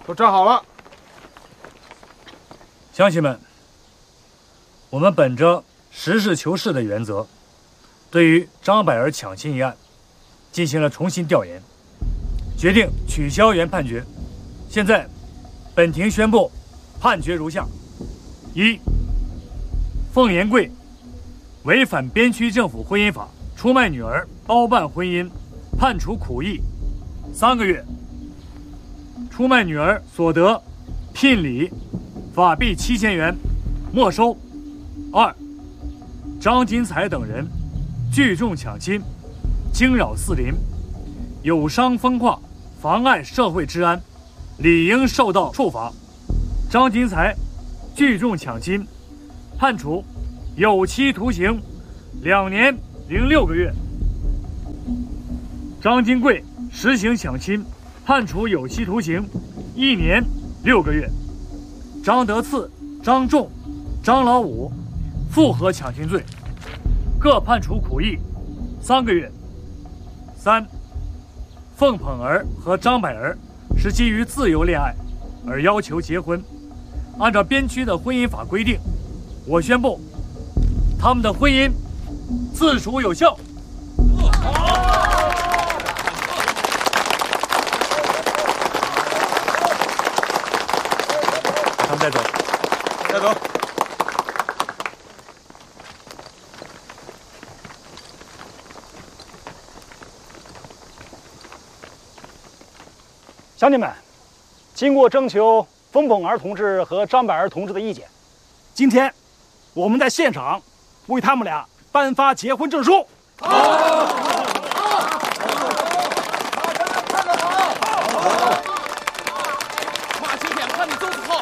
都站好了。 乡亲们，我们本着实事求是的原则，对于张百儿抢亲一案进行了重新调研，决定取消原判决。现在，本庭宣布判决如下：一、凤延贵违反边区政府婚姻法，出卖女儿包办婚姻，判处苦役3个月；出卖女儿所得聘礼法币7000元，没收。2、张金才等人聚众抢亲，惊扰四邻，有伤风化，妨碍社会治安，理应受到处罚。张金才聚众抢亲，判处有期徒刑2年0.6个月；张金贵实行抢亲，判处有期徒刑1年6个月；张德次、张仲、张老五复合抢亲罪，各判处苦役3个月。3、凤捧儿和张百儿是基于自由恋爱而要求结婚，按照边区的婚姻法规定，我宣布他们的婚姻自属有效。他们带走， 带走。 乡亲们，经过征求冯捧儿同志和张百儿同志的意见，今天我们在现场为他们俩颁发结婚证书。 马青天看你就是好。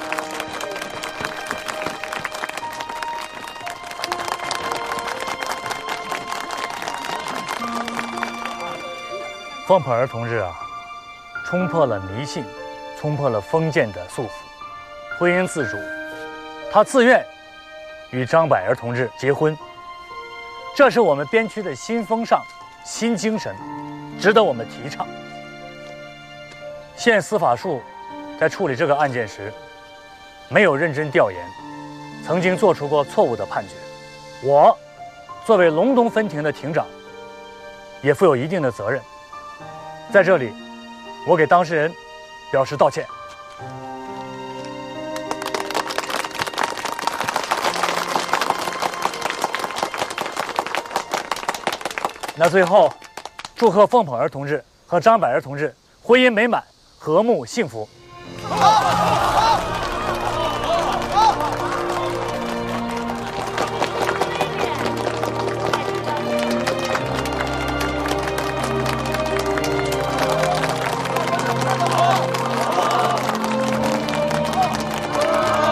凤捧儿同志啊，冲破了迷信，冲破了封建的束缚，婚姻自主，他自愿与张百儿同志结婚，这是我们边区的新风尚、新精神，值得我们提倡。县司法处在处理这个案件时，没有认真调研，曾经做出过错误的判决。我作为隆东分庭的庭长，也负有一定的责任。在这里，我给当事人表示道歉。那最后，祝贺凤捧儿同志和张百儿同志婚姻美满、和睦幸福。